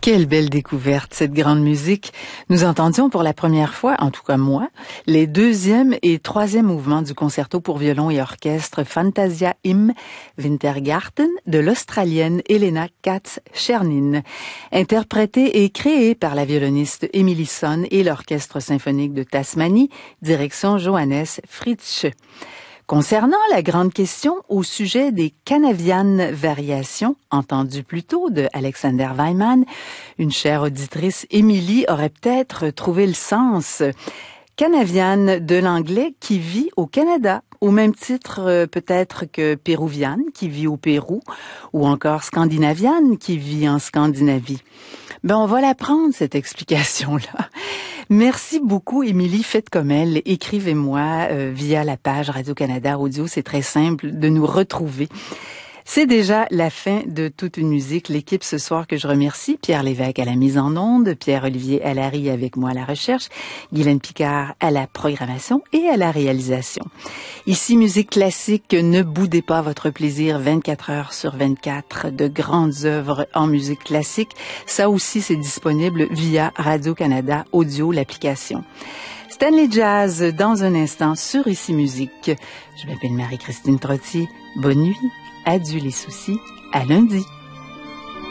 Quelle belle découverte, cette grande musique. Nous entendions pour la première fois, en tout cas moi, les deuxième et troisième mouvements du concerto pour violon et orchestre Fantasia im Wintergarten de l'Australienne Helena Katz-Chernin, interprété et créé par la violoniste Emily Sonn et l'Orchestre symphonique de Tasmanie, direction Johannes Fritzsche. Concernant la grande question au sujet des Canavian variations, entendues plus tôt de Alexander Weinman, une chère auditrice Émilie aurait peut-être trouvé le sens. Canavian de l'anglais qui vit au Canada, au même titre peut-être que péruviane qui vit au Pérou, ou encore scandinaviane qui vit en Scandinavie. On va la prendre, cette explication-là. Merci beaucoup, Émilie. Faites comme elle. Écrivez-moi via la page Radio-Canada Audio. C'est très simple de nous retrouver. C'est déjà la fin de toute une musique. L'équipe ce soir que je remercie, Pierre Lévesque à la mise en onde, Pierre-Olivier Allary avec moi à la recherche, Guylaine Picard à la programmation et à la réalisation. Ici, musique classique, ne boudez pas votre plaisir 24 heures sur 24 de grandes œuvres en musique classique. Ça aussi, c'est disponible via Radio-Canada Audio, l'application. Stanley Jazz dans un instant sur Ici Musique. Je m'appelle Marie-Christine Trottier. Bonne nuit. Adieu les soucis. À lundi.